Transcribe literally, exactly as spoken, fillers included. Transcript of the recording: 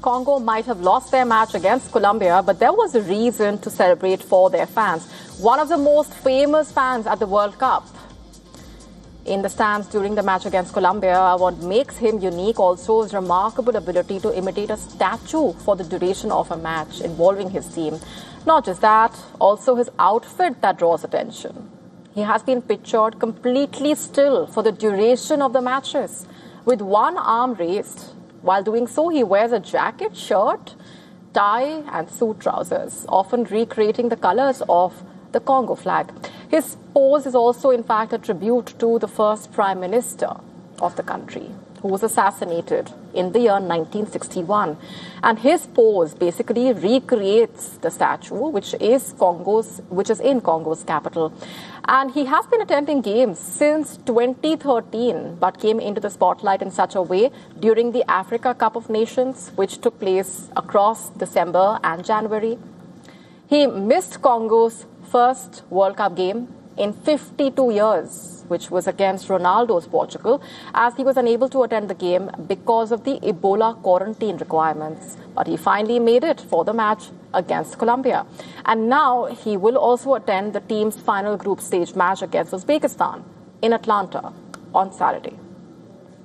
Congo might have lost their match against Colombia, but there was a reason to celebrate for their fans. One of the most famous fans at the World Cup in the stands during the match against Colombia. What makes him unique also is remarkable ability to imitate a statue for the duration of a match involving his team. Not just that, also his outfit that draws attention. He has been pictured completely still for the duration of the matches, with one arm raised. While doing so, he wears a jacket, shirt, tie and suit trousers, often recreating the colors of the Congo flag. His pose is also, in fact, a tribute to the first Prime Minister of the country, who was assassinated in the year nineteen sixty-one. And his pose basically recreates the statue, which is Congo's, which is in Congo's capital. And he has been attending games since twenty thirteen, but came into the spotlight in such a way during the Africa Cup of Nations, which took place across December and January. He missed Congo's first World Cup game in fifty-two years, which was against Ronaldo's Portugal, as he was unable to attend the game because of the Ebola quarantine requirements. But he finally made it for the match against Colombia. And now he will also attend the team's final group stage match against Uzbekistan in Atlanta on Saturday.